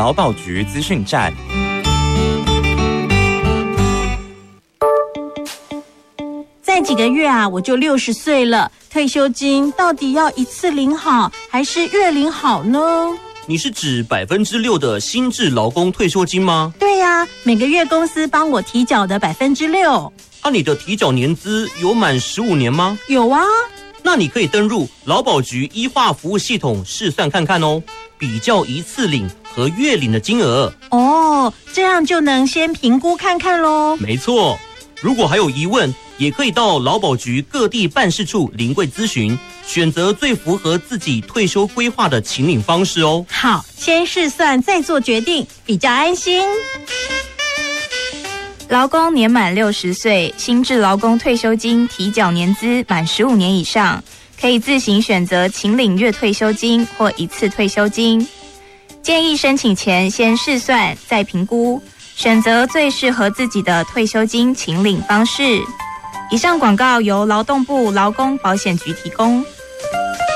劳保局资讯站。 再几个月啊，我就60岁了，退休金到底要一次领好，还是月领好呢？ 你是指6%的新制劳工退休金吗？ 对呀，每个月公司帮我提缴的6%。 你的提缴年资有满15年吗？ 有啊。 那你可以登入劳保局医化服务系统试算看看哦，比较一次领和月领的金额。 哦，这样就能先评估看看咯。 没错，如果还有疑问，也可以到劳保局各地办事处临柜咨询，选择最符合自己退休规划的请领方式哦。 好，先试算再做决定，比较安心。 劳工年满60岁，新制劳工退休金提缴年资满15年以上，可以自行选择请领月退休金或一次退休金。建议申请前先试算再评估，选择最适合自己的退休金请领方式。以上广告由劳动部劳工保险局提供。